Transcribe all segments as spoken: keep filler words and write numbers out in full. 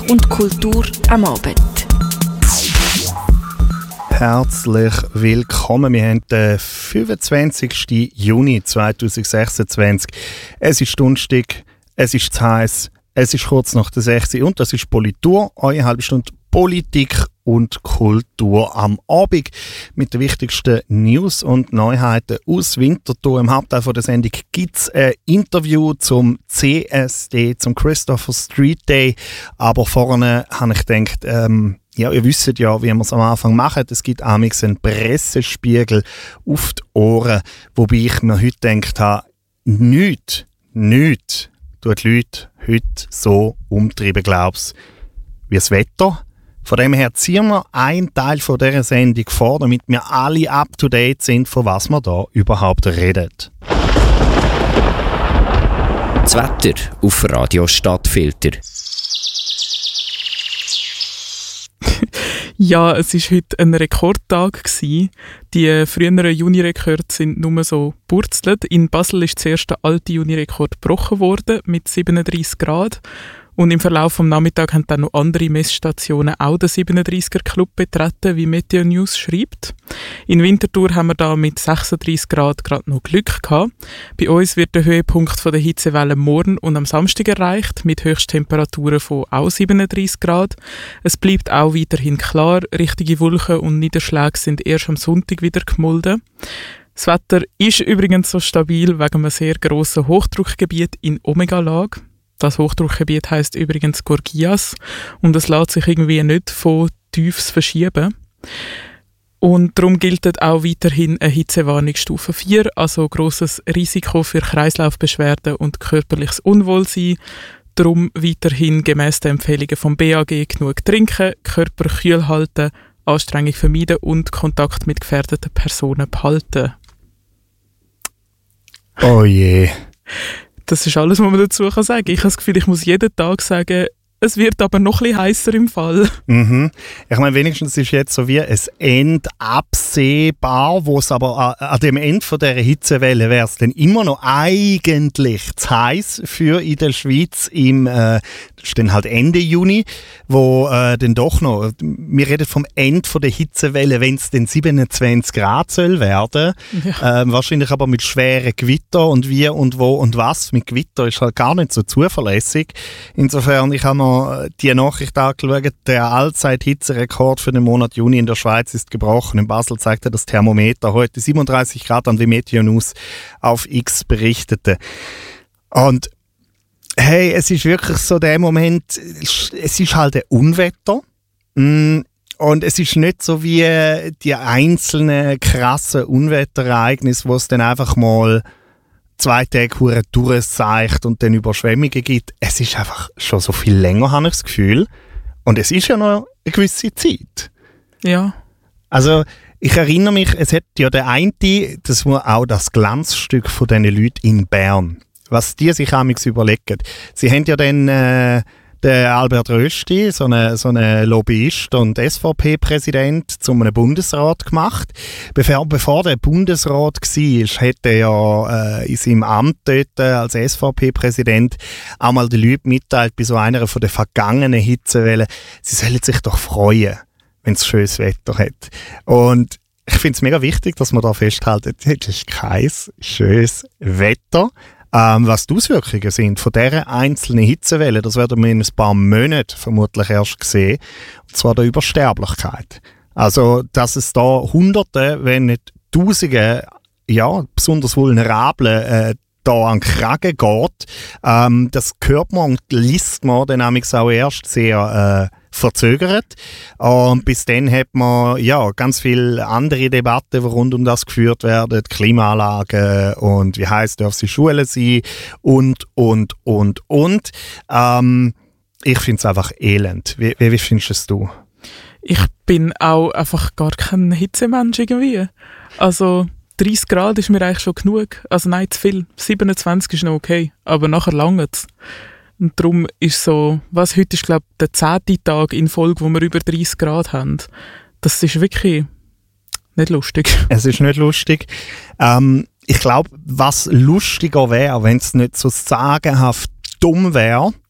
und Kultur am Abend. Herzlich willkommen. Wir haben den fünfundzwanzigsten Juni zweitausendsechsundzwanzig. Es ist Donnerstag, es ist zu heiß, es ist kurz nach der sechs Uhr und das ist Politur, eine halbe Stunde Politik und Kultur am Abend mit den wichtigsten News und Neuheiten aus Winterthur. Im Hauptteil der Sendung gibt es ein Interview zum C S D, zum Christopher Street Day. Aber vorne habe ich gedacht, ähm, ja, ihr wisst ja, wie wir es am Anfang machen. Es gibt amigs einen Pressespiegel auf die Ohren, wobei ich mir heute gedacht habe, nichts, nichts tut die Leute heute so umtreiben, glaubst du, wie das Wetter. Von dem her ziehen wir einen Teil von dieser Sendung vor, damit wir alle up-to-date sind, von was wir da überhaupt reden. Das Wetter auf Radio Stadtfilter. Ja, es war heute ein Rekordtag. Die früheren Juni-Rekorde sind nur so purzelt. In Basel ist zuerst der alte Juni-Rekord gebrochen worden mit siebenunddreissig Grad. Und im Verlauf des Nachmittags haben dann noch andere Messstationen auch den siebenunddreissiger Club betreten, wie Meteo News schreibt. In Winterthur haben wir da mit sechsunddreissig Grad gerade noch Glück gehabt. Bei uns wird der Höhepunkt von der Hitzewelle morgen und am Samstag erreicht, mit Höchsttemperaturen von auch siebenunddreissig Grad. Es bleibt auch weiterhin klar, richtige Wolken und Niederschläge sind erst am Sonntag wieder gemolden. Das Wetter ist übrigens so stabil wegen einem sehr grossen Hochdruckgebiet in Omega-Lage. Das Hochdruckgebiet heisst übrigens Gorgias und es lässt sich irgendwie nicht von Tiefs verschieben. Und darum gilt auch weiterhin eine Hitzewarnungsstufe vier, also grosses Risiko für Kreislaufbeschwerden und körperliches Unwohlsein. Darum weiterhin gemäss den Empfehlungen vom B A G genug trinken, Körper kühl halten, Anstrengung vermeiden und Kontakt mit gefährdeten Personen behalten. Oh je. Das ist alles, was man dazu sagen kann. Ich habe das Gefühl, ich muss jeden Tag sagen, es wird aber noch ein bisschen heißer im Fall. Mhm. Ich meine, wenigstens ist jetzt so wie ein Ende absehbar, wo es aber an, an dem Ende von dieser Hitzewelle wäre es dann immer noch eigentlich zu heiß für in der Schweiz im äh, das ist dann halt Ende Juni, wo äh, dann doch noch, wir reden vom Ende von der Hitzewelle, wenn es dann siebenundzwanzig Grad soll werden. Ja. Äh, wahrscheinlich aber mit schweren Gewitter und wie und wo und was. Mit Gewitter ist halt gar nicht so zuverlässig. Insofern, ich habe noch die Nachricht angeschaut, der Allzeit-Hitzerekord für den Monat Juni in der Schweiz ist gebrochen. In Basel zeigte das Thermometer heute siebenunddreißig Grad an, wie Meteo News auf X berichtete. Und hey, es ist wirklich so der Moment, es ist halt ein Unwetter. Und es ist nicht so wie die einzelnen krassen Unwetterereignisse, wo es dann einfach mal zwei Tage hure durchseicht und dann Überschwemmungen gibt. Es ist einfach schon so viel länger, habe ich das Gefühl. Und es ist ja noch eine gewisse Zeit. Ja. Also, ich erinnere mich, es hat ja der eine, das war auch das Glanzstück von diesen Leuten in Bern. Was die sich amigs überlegen. Sie haben ja dann äh, den Albert Rösti, so einen so eine Lobbyist und S V P-Präsident, zu einem Bundesrat gemacht. Bevor, bevor der Bundesrat war, hat er ja äh, in seinem Amt dort als S V P-Präsident einmal den Leuten mitteilt, bei so einer von den vergangenen Hitzewellen, sie sollen sich doch freuen, wenn es schönes Wetter hat. Und ich finde es mega wichtig, dass man da festhalten, es ist kein schönes Wetter. Ähm, was die Auswirkungen sind von dieser einzelnen Hitzewelle, das werden wir in ein paar Monaten vermutlich erst sehen. Und zwar der Übersterblichkeit. Also, dass es da Hunderte, wenn nicht Tausende, ja, besonders vulnerable, äh, da an den Kragen geht, ähm, das hört man und liest man dann auch erst sehr äh, verzögert. Und bis dann hat man ja, ganz viele andere Debatten, die rund um das geführt werden, die Klimaanlagen und wie heisst, dürfen sie Schulen sein und, und, und, und. Ähm, ich finde es einfach elend. Wie, wie, wie findest du es? Ich bin auch einfach gar kein Hitzemensch irgendwie. Also dreißig Grad ist mir eigentlich schon genug. Also nein, zu viel. siebenundzwanzig ist noch okay, aber nachher lange es. Und darum ist so, was heute ist, glaube ich, der zehnte Tag in Folge, wo wir über dreißig Grad haben. Das ist wirklich nicht lustig. Es ist nicht lustig. Ähm, ich glaube, was lustiger wäre, wenn es nicht so sagenhaft dumm wäre,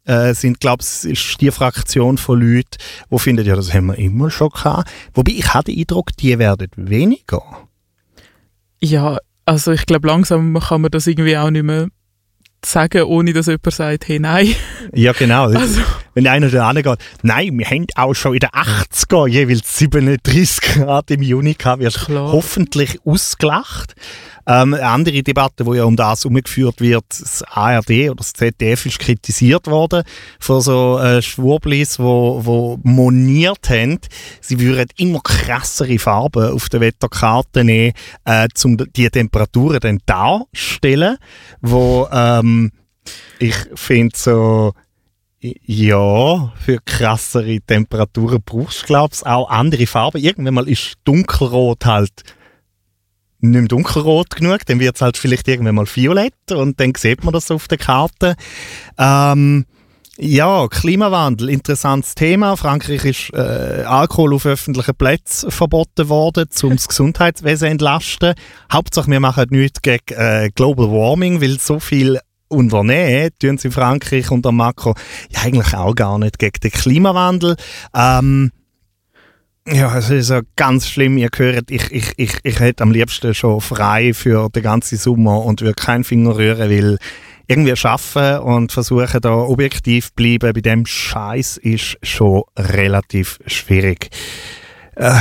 äh, sind, glaube ich, ist die Fraktion von Leuten, die finden, ja, das haben wir immer schon gehabt. Wobei, ich habe den Eindruck, die werden weniger. Ja, also ich glaube, langsam kann man das irgendwie auch nicht mehr sagen, ohne dass jemand sagt, hey, nein. Ja, genau. Also. Wenn einer da angeht, nein, wir haben auch schon in den achtziger jeweils siebenunddreißig Grad im Juni gehabt, wird Klar. hoffentlich ausgelacht. Ähm, eine andere Debatte, die ja um das herumgeführt wird, das A R D oder das Z D F ist kritisiert worden von so äh, Schwurblis, die wo, wo moniert haben, sie würden immer krassere Farben auf der Wetterkarte nehmen, äh, um die Temperaturen dann darzustellen, wo ähm, ich finde so, ja, für krassere Temperaturen brauchst du, glaube ich, auch andere Farben. Irgendwann mal ist Dunkelrot halt nicht mehr dunkelrot genug, dann wird es halt vielleicht irgendwann mal violett und dann sieht man das auf der Karte. Ähm, ja, Klimawandel, interessantes Thema. Frankreich ist äh, Alkohol auf öffentlichen Plätzen verboten worden, um das Gesundheitswesen zu entlasten. Hauptsache, wir machen nichts gegen äh, Global Warming, weil so viel unternehmen tun sie in Frankreich unter Macron ja eigentlich auch gar nicht gegen den Klimawandel. Ähm, Ja, es ist ja ganz schlimm. Ihr hört, ich, ich, ich, ich hätte am liebsten schon frei für den ganzen Sommer und würde keinen Finger rühren, weil irgendwie arbeiten und versuchen, da objektiv zu bleiben bei dem Scheiß ist schon relativ schwierig. Äh.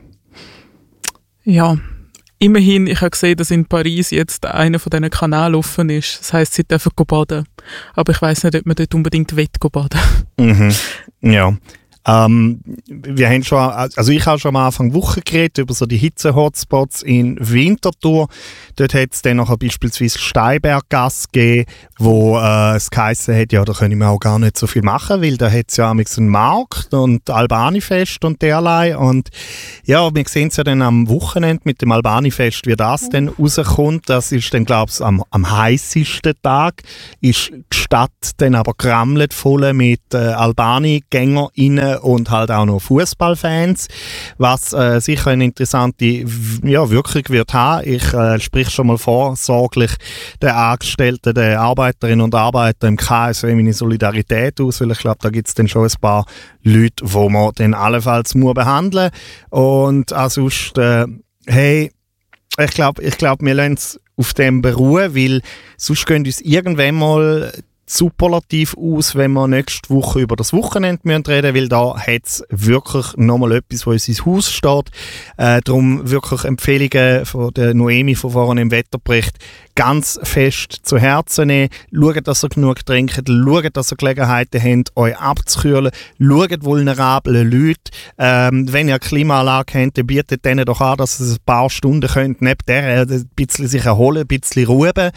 Ja, immerhin, ich habe gesehen, dass in Paris jetzt einer von diesen Kanälen offen ist. Das heisst, sie dürfen baden. Aber ich weiss nicht, ob man dort unbedingt will baden. Mhm. Ja. Ähm, wir haben schon, also ich habe schon am Anfang Woche geredet über so die Hitze-Hotspots in Winterthur. Dort hat es dann noch beispielsweise Steinberggasse gegeben, wo äh, es geheissen hat, ja, da können wir auch gar nicht so viel machen, weil da hat es ja einen Markt und Albani-Fest und derlei. Und ja, wir sehen es ja dann am Wochenende mit dem Albani-Fest, wie das dann rauskommt. Das ist dann, glaube ich, am, am heißesten Tag. Ist die Stadt dann aber gerammelt voll mit äh, Albani-GängerInnen und halt auch noch Fußballfans, was äh, sicher eine interessante ja, Wirkung wird haben. Ich äh, sprich schon mal vorsorglich den Angestellten, den Arbeiterinnen und Arbeitern im K S W meine Solidarität aus, weil ich glaube, da gibt es dann schon ein paar Leute, die man dann allenfalls muss behandeln muss. Und ansonsten, äh, hey, ich glaube, ich glaub, wir lassen es auf dem beruhen, weil sonst gehen uns irgendwann mal superlativ aus, wenn wir nächste Woche über das Wochenende reden müssen, weil da hat es wirklich nochmal etwas, was uns ins Haus steht. Äh, darum wirklich Empfehlungen von der Noemi von vorhin im Wetterbericht ganz fest zu Herzen nehmen. Schaut, dass ihr genug trinkt, schaut, dass ihr Gelegenheiten habt, euch abzukühlen, schaut vulnerable Leute. Ähm, wenn ihr eine Klimaanlage habt, dann bietet denen doch an, dass ihr ein paar Stunden könnt neben der ein bisschen sich erholen, ein bisschen ruhen.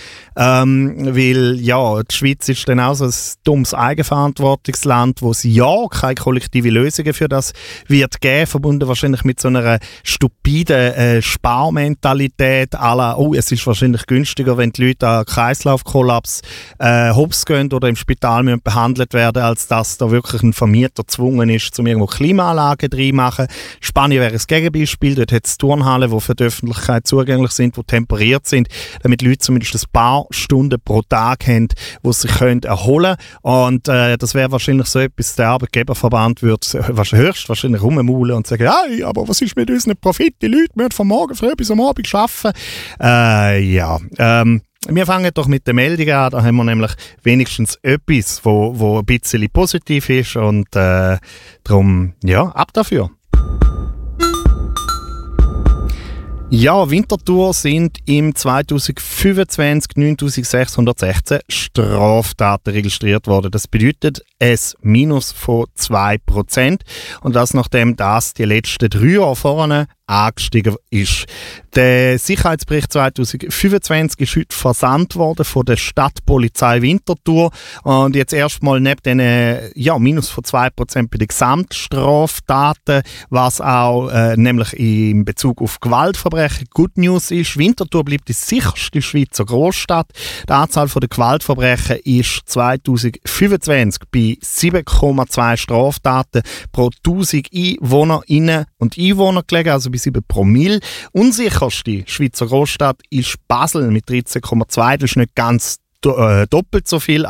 Ähm, weil ja, die Schweiz ist dann auch so ein dummes Eigenverantwortungsland, wo es ja keine kollektive Lösungen für das wird geben, verbunden wahrscheinlich mit so einer stupiden äh, Sparmentalität à la, oh, es ist wahrscheinlich günstiger, wenn die Leute an Kreislaufkollaps äh, hops gehen oder im Spital müssen behandelt werden, als dass da wirklich ein Vermieter gezwungen ist, um irgendwo Klimaanlagen reinmachen. Spanien wäre ein Gegenbeispiel, dort hat es Turnhallen, die für die Öffentlichkeit zugänglich sind, die temperiert sind, damit Leute zumindest ein paar Stunden pro Tag haben, wo sie sich können erholen können. Und äh, das wäre wahrscheinlich so etwas, der Arbeitgeberverband würde höchstwahrscheinlich rummaulen und sagen, hey, aber was ist mit unseren Profit? Die Leute müssen von morgen früh bis am Abend arbeiten. Äh, ja, ähm, wir fangen doch mit der Meldung an, da haben wir nämlich wenigstens etwas, wo, wo ein bisschen positiv ist und äh, darum, ja, ab dafür. Ja, Winterthur sind im zweitausendfünfundzwanzig neuntausendsechshundertsechzehn Straftaten registriert worden. Das bedeutet ein Minus von zwei Prozent. Und das nachdem das die letzten drei Jahre vorne angestiegen ist. Der Sicherheitsbericht zweitausendfünfundzwanzig ist heute versandt worden von der Stadtpolizei Winterthur und jetzt erstmal neben den ja, Minus von zwei Prozent bei den Gesamtstraftaten, was auch äh, nämlich in Bezug auf Gewaltverbrechen Good News ist. Winterthur bleibt die sicherste Schweizer Großstadt. Die Anzahl der Gewaltverbrechen ist zweitausendfünfundzwanzig bei sieben Komma zwei Straftaten pro tausend Einwohnerinnen und Einwohner gelegen, also bei sieben Promille. Unsicherste Schweizer Großstadt ist Basel mit dreizehn Komma zwei. Das ist nicht ganz do, äh, doppelt so viel, aber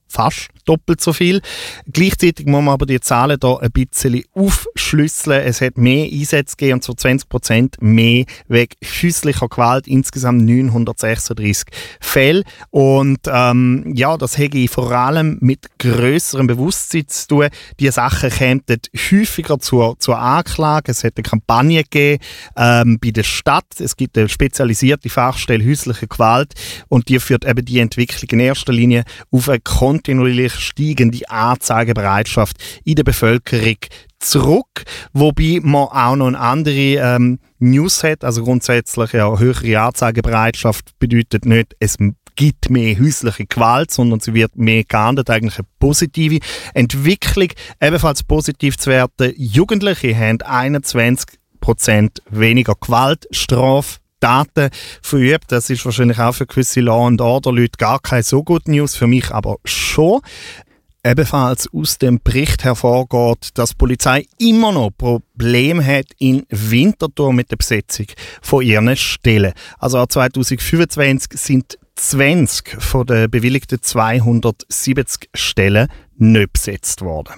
fast doppelt so viel. Gleichzeitig muss man aber die Zahlen hier ein bisschen aufschlüsseln. Es hat mehr Einsätze gegeben, und zwar zwanzig Prozent mehr wegen häuslicher Gewalt, insgesamt neunhundertsechsunddreissig Fälle. Und ähm, ja, das hätte vor allem mit grösserem Bewusstsein zu tun. Die Sachen kämen häufiger zur, zur Anklage. Es hat eine Kampagne gegeben ähm, bei der Stadt. Es gibt eine spezialisierte Fachstelle häusliche Gewalt und die führt eben die Entwicklung in erster Linie auf eine kontinuierlich steigende Anzeigebereitschaft in der Bevölkerung zurück, wobei man auch noch eine andere ähm, News hat. Also grundsätzlich ja, höhere Anzeigebereitschaft bedeutet nicht, es gibt mehr häusliche Gewalt, sondern sie wird mehr geahndet, eigentlich eine positive Entwicklung. Ebenfalls positiv zu werten, Jugendliche haben einundzwanzig Prozent weniger Gewaltstrafe Daten verübt. Das ist wahrscheinlich auch für gewisse Law and Order Leute gar keine so gute News, für mich aber schon. Ebenfalls aus dem Bericht hervorgeht, dass die Polizei immer noch Probleme hat in Winterthur mit der Besetzung von ihren Stellen. Also auch zwanzig fünfundzwanzig sind zwanzig von den bewilligten zweihundertsiebzig Stellen nicht besetzt worden.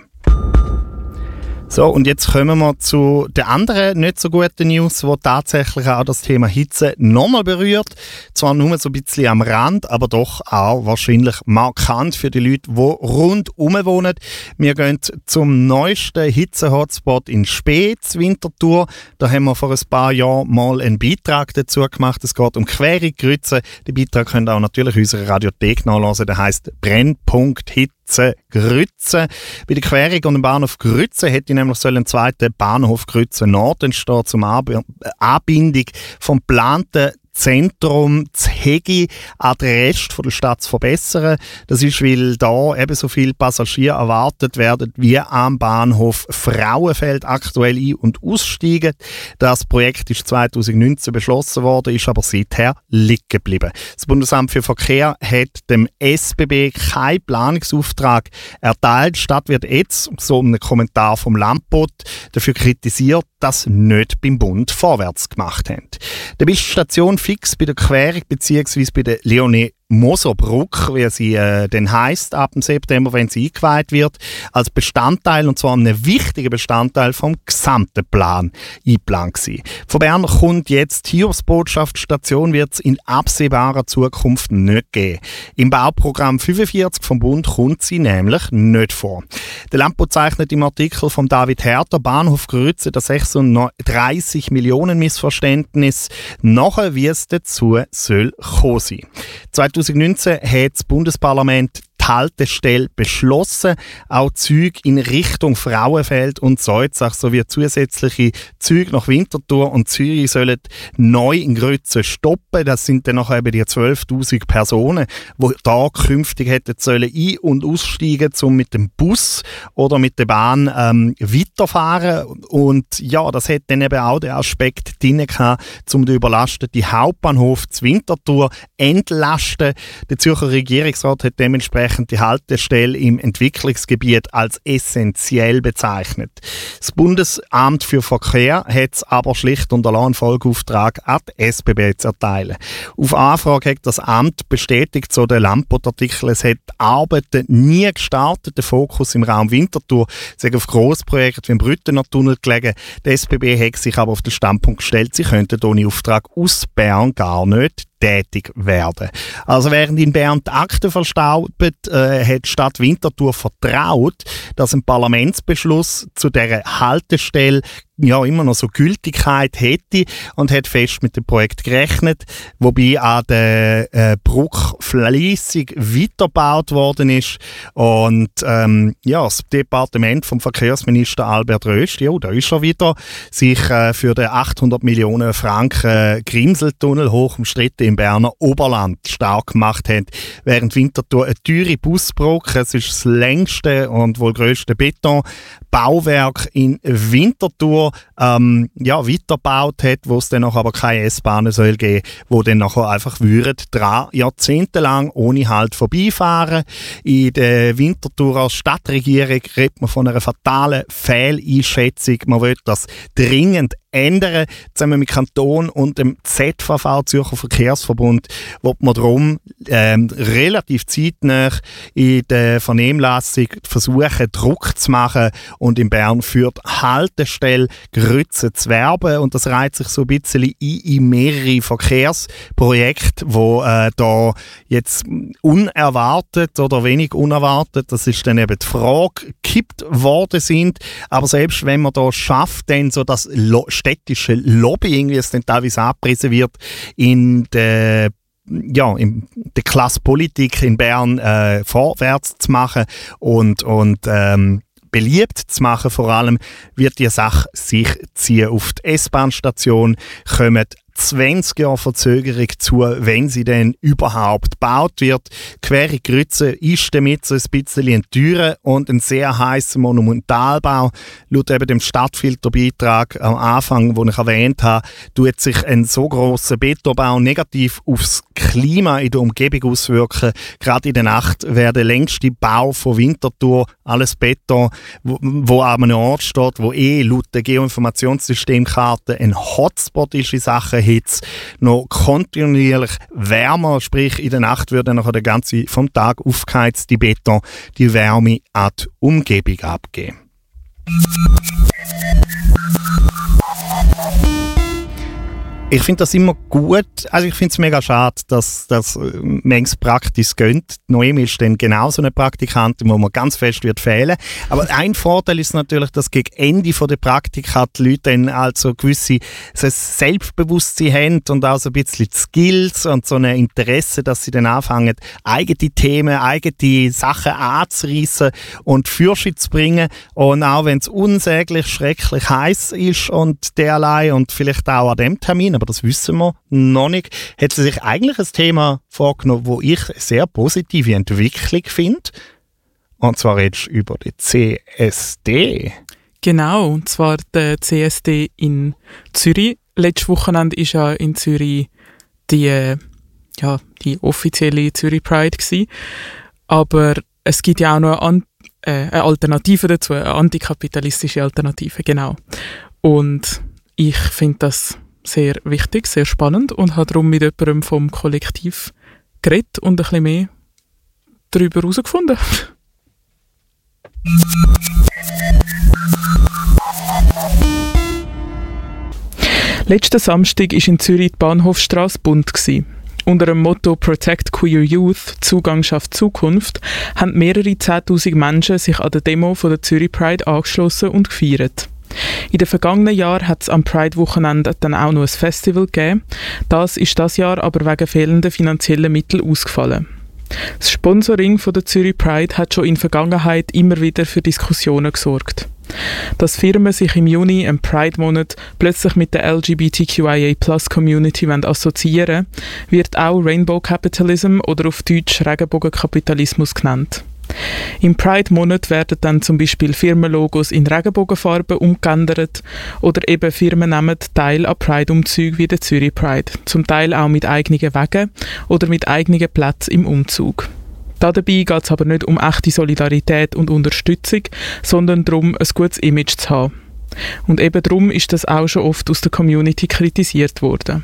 So, und jetzt kommen wir zu der anderen nicht so guten News, die tatsächlich auch das Thema Hitze nochmal berührt. Zwar nur so ein bisschen am Rand, aber doch auch wahrscheinlich markant für die Leute, die rundherum wohnen. Wir gehen zum neuesten Hitze-Hotspot in Speetz, Winterthur. Da haben wir vor ein paar Jahren mal einen Beitrag dazu gemacht. Es geht um Querung Grütze. Den Beitrag könnt ihr auch natürlich in unserer Radiothek nachlesen. Der heisst Brennpunkt Hitze Grütze. Bei der Querung an dem Bahnhof Grütze hätte nämlich ein zweiter Bahnhof Grütze Nord entstehen zum Ab- Anbindung vom geplanten Zentrum zu Hegi an den Rest der Stadt zu verbessern. Das ist, weil da ebenso viele Passagiere erwartet werden, wie am Bahnhof Frauenfeld aktuell ein- und aussteigen. Das Projekt ist zwanzig neunzehn beschlossen worden, ist aber seither liegen geblieben. Das Bundesamt für Verkehr hat dem S B B keinen Planungsauftrag erteilt. Die Stadt wird jetzt, so ein Kommentar vom Landbot, dafür kritisiert, dass sie nicht beim Bund vorwärts gemacht haben. Dabei ist die Station fix bei der Querung bzw. bei der Leonie Moser-Brücke, wie sie äh, dann heisst, ab dem September, wenn sie eingeweiht wird, als Bestandteil, und zwar ein wichtiger Bestandteil vom gesamten Plan eingeplant gewesen. Von Bern kommt jetzt die Hiobsbotschaft, Station wird es in absehbarer Zukunft nicht geben. Im Bauprogramm fünfundvierzig vom Bund kommt sie nämlich nicht vor. Der Landbot zeichnet im Artikel von David Herter Bahnhof Grütze das sechsunddreißig Millionen Missverständnis nachher, wie es dazu soll kommen sein. zwanzig neunzehn hat das Bundesparlament die Haltestelle beschlossen, auch Züge in Richtung Frauenfeld und Salzach sowie zusätzliche Züge nach Winterthur und Zürich sollen neu in Grütze stoppen. Das sind dann nachher eben die zwölftausend Personen, die da künftig hätten sollen ein- und aussteigen, um mit dem Bus oder mit der Bahn ähm, weiterfahren. Und ja, das hat dann eben auch den Aspekt drin gehabt, um den überlasteten Hauptbahnhof zu Winterthur entlasten. Der Zürcher Regierungsrat hat dementsprechend die Haltestelle im Entwicklungsgebiet als essentiell bezeichnet. Das Bundesamt für Verkehr hat es aber schlicht unterlassen, einen Folgeauftrag an die S B B zu erteilen. Auf Anfrage hat das Amt bestätigt, so der Landbot-Artikel, es hat Arbeiten nie gestartet. Der Fokus im Raum Winterthur sei auf Grossprojekte wie im Brüttener Tunnel gelegen. Die S B B hat sich aber auf den Standpunkt gestellt, sie könnten ohne Auftrag aus Bern gar nicht tätig werden. Also während in Bern die Akten verstaubt, äh, hat die Stadt Winterthur vertraut, dass ein Parlamentsbeschluss zu dieser Haltestelle ja immer noch so Gültigkeit hätte und hat fest mit dem Projekt gerechnet, wobei an der äh, Brücke fleissig weitergebaut worden ist und ähm, ja, das Departement vom Verkehrsminister Albert Rösti, ja, da ist er wieder, sich äh, für den achthundert Millionen Franken Grimseltunnel hoch umstritten im Berner Oberland stark gemacht hat, während Winterthur eine teure Busbrücke, es ist das längste und wohl grösste Betonbauwerk in Winterthur, ähm, ja, weitergebaut hat, wo es dann noch aber keine S-Bahnen soll geben, wo dann nachher einfach würden dran jahrzehntelang ohne Halt vorbeifahren. In der Winterthurer Stadtregierung redet man von einer fatalen Fehleinschätzung. Man will das dringend ändern. Zusammen mit Kanton und dem Z V V, Zürcher Verkehrsverbund, wo man darum ähm, relativ zeitnah in der Vernehmlassung versuchen, Druck zu machen und in Bern für die Haltestelle Grütze zu werben. Und das reiht sich so ein bisschen ein in mehrere Verkehrsprojekte, die äh, da jetzt unerwartet oder wenig unerwartet, das ist dann eben die Frage, gekippt worden sind. Aber selbst wenn man da schafft, dann so das Lo- städtische Lobbying, wie es dann teilweise abgepriesen wird, in der ja, in der Klassenpolitik in Bern äh, vorwärts zu machen und, und ähm, beliebt zu machen, vor allem wird die Sache sich ziehen. Auf die S-Bahn-Station kommen zwanzig Jahre Verzögerung zu, wenn sie denn überhaupt gebaut wird. Quere Grütze ist damit so ein bisschen ein teurer und ein sehr heißer Monumentalbau. Laut eben dem Stadtfilterbeitrag am Anfang, den ich erwähnt habe, tut sich ein so grosser Betonbau negativ aufs Klima in der Umgebung auswirken. Gerade in der Nacht wäre der längste Bau von Winterthur, alles Beton, wo, wo an einem Ort steht, wo eh laut der Geoinformationssystemkarte ein Hotspot ist in Sachen Hitze, noch kontinuierlich wärmer, sprich in der Nacht würde nachher der ganze vom Tag aufgeheizte Beton die Wärme an die Umgebung abgeben. Ich finde das immer gut. Also ich finde es mega schade, dass das manches Praxis gönnt. Noemi ist dann genau so eine Praktikantin, wo man ganz fest wird fehlen. Aber ein Vorteil ist natürlich, dass gegen Ende der Praktika die Leute dann also gewisse so ein Selbstbewusstsein haben und auch so ein bisschen Skills und so ein Interesse, dass sie dann anfangen, eigene Themen, eigene Sachen anzureissen und Fürsche zu bringen. Und auch wenn es unsäglich schrecklich heiß ist und derlei und vielleicht auch an dem Termin, aber das wissen wir noch nicht, hat sie sich eigentlich ein Thema vorgenommen, wo ich eine sehr positive Entwicklung finde. Und zwar jetzt über die C S D. Genau, und zwar der C S D in Zürich. Letztes Wochenende war ja in Zürich die, ja, die offizielle Zürich Pride gewesen. Aber es gibt ja auch noch eine, äh, eine Alternative dazu, eine antikapitalistische Alternative, genau. Und ich finde das sehr wichtig, sehr spannend und habe darum mit jemandem vom Kollektiv geredet und ein bisschen mehr darüber herausgefunden. Letzten Samstag war in Zürich die Bahnhofstrasse bunt. Unter dem Motto «Protect Queer Youth – Zugang schafft Zukunft» haben mehrere zehntausend Menschen sich an der Demo von der Zürich Pride angeschlossen und gefeiert. In den vergangenen Jahren hat es am Pride-Wochenende dann auch noch ein Festival gegeben. Das ist das Jahr aber wegen fehlender finanzieller Mittel ausgefallen. Das Sponsoring von der Zürich Pride hat schon in der Vergangenheit immer wieder für Diskussionen gesorgt. Dass Firmen sich im Juni, im Pride-Monat, plötzlich mit der L G B T Q I A Plus Community assoziieren, wird auch Rainbow Capitalism oder auf Deutsch Regenbogenkapitalismus genannt. Im Pride-Monat werden dann zum Beispiel Firmenlogos in Regenbogenfarben umgeändert oder eben Firmen nehmen Teil an Pride-Umzügen wie der Zürich Pride, zum Teil auch mit eigenen Wegen oder mit eigenen Plätzen im Umzug. Dabei geht es aber nicht um echte Solidarität und Unterstützung, sondern darum, ein gutes Image zu haben. Und eben darum ist das auch schon oft aus der Community kritisiert worden.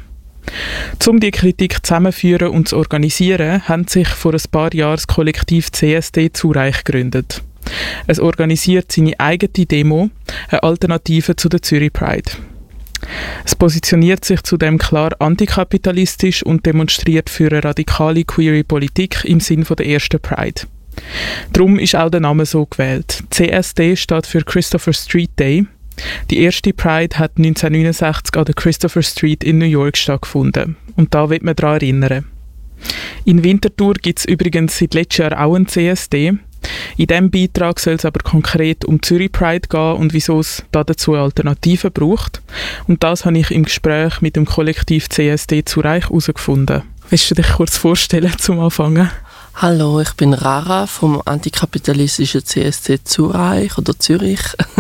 Um diese Kritik zusammenzuführen und zu organisieren, haben sich vor ein paar Jahren das Kollektiv C S D Zurich gegründet. Es organisiert seine eigene Demo, eine Alternative zu der Zürich Pride. Es positioniert sich zudem klar antikapitalistisch und demonstriert für eine radikale queere Politik im Sinn der ersten Pride. Darum ist auch der Name so gewählt. C S D steht für Christopher Street Day. Die erste Pride hat neunzehnhundertneunundsechzig an der Christopher Street in New York stattgefunden. Und da wird man daran erinnern. In Winterthur gibt es übrigens seit letztem Jahr auch einen C S D. In diesem Beitrag soll es aber konkret um Zürich Pride gehen und wieso es dazu Alternativen braucht. Und das habe ich im Gespräch mit dem Kollektiv C S D Zurich herausgefunden. Willst du dich kurz vorstellen zum Anfangen? Hallo, ich bin Rara vom antikapitalistischen C S D Zurich oder Zürich.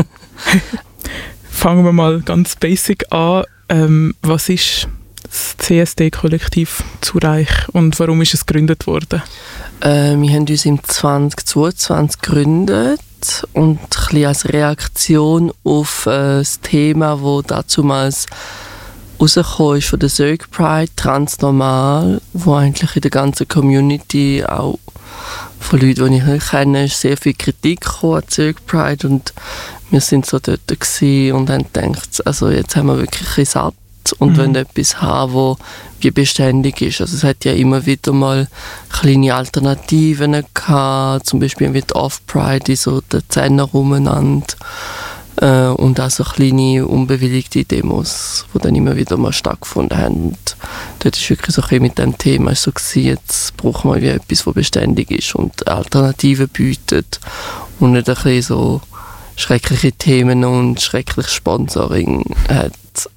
Fangen wir mal ganz basic an. Ähm, was ist das C S D-Kollektiv Zurich und warum ist es gegründet worden? Äh, wir haben uns im zwanzig zweiundzwanzig gegründet und ein bisschen als Reaktion auf äh, das Thema, das damals rausgekommen ist von der Zög Pride, Transnormal, wo eigentlich in der ganzen Community, auch von Leuten, die ich nicht kenne, ist sehr viel Kritik gekommen an Zög Pride und wir sind so dort gewesen und haben gedacht, also jetzt haben wir wirklich ein satt und mhm. wollen etwas haben, wo wie beständig ist. Also es hat ja immer wieder mal kleine Alternativen gehabt, zum Beispiel mit Off-Pride in so den Zehner umeinander äh, und auch so kleine unbewilligte Demos, die dann immer wieder mal stattgefunden haben. Und dort ist wirklich so ein bisschen mit dem Thema so gewesen, jetzt brauchen wir wie etwas, das beständig ist und Alternativen bietet und nicht ein bisschen so schreckliche Themen und schreckliches Sponsoring hat.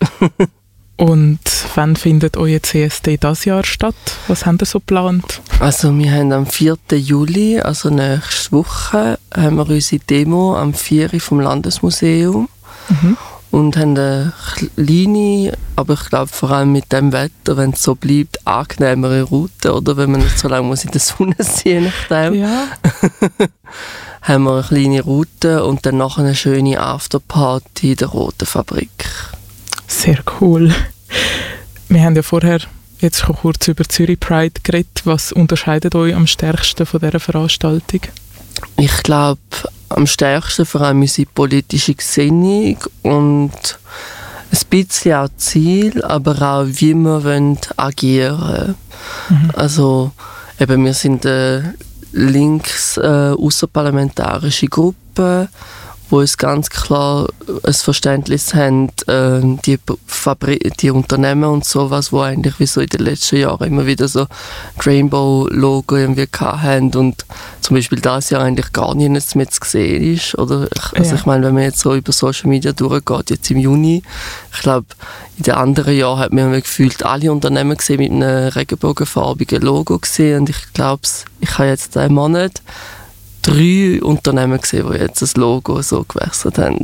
Und wann findet euer C S D dieses Jahr statt? Was habt ihr so geplant? Also wir haben am vierten Juli, also nächste Woche, haben wir unsere Demo am vier vom Landesmuseum mhm. und haben eine kleine, aber ich glaube vor allem mit dem Wetter, wenn es so bleibt, angenehmere Route, oder wenn man nicht so lange muss in der Sonne sein muss, nachdem. Ja. haben wir eine kleine Route und dann noch eine schöne Afterparty in der Roten Fabrik. Sehr cool. Wir haben ja vorher jetzt schon kurz über Zürich Pride geredet. Was unterscheidet euch am stärksten von dieser Veranstaltung? Ich glaube, am stärksten vor allem unsere politische Gesinnung und ein bisschen auch Ziel, aber auch wie wir wollen agieren. Mhm. Also eben, wir sind eine links äh, außerparlamentarische Gruppe, wo es ganz klar ein Verständnis haben, äh, die, Fabri- die Unternehmen und sowas, wo eigentlich wie so in den letzten Jahren immer wieder so Rainbow-Logo irgendwie hatten und zum Beispiel dieses Jahr eigentlich gar nichts mehr zu sehen ist. Oder ich, also ja. ich meine, wenn man jetzt so über Social Media durchgeht, jetzt im Juni, ich glaube, in den anderen Jahren hat man gefühlt alle Unternehmen gesehen mit einem regenbogenfarbigen Logo gesehen und ich glaube, ich habe jetzt einen Monat drei Unternehmen gesehen, die jetzt das Logo so gewechselt haben.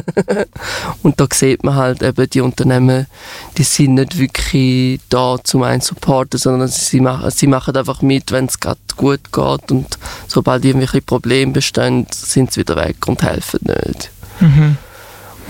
Und da sieht man halt eben, die Unternehmen, die sind nicht wirklich da, um einen zu supporten, sondern sie machen, sie machen einfach mit, wenn es gerade gut geht und sobald irgendwelche Probleme bestehen, sind sie wieder weg und helfen nicht. Mhm.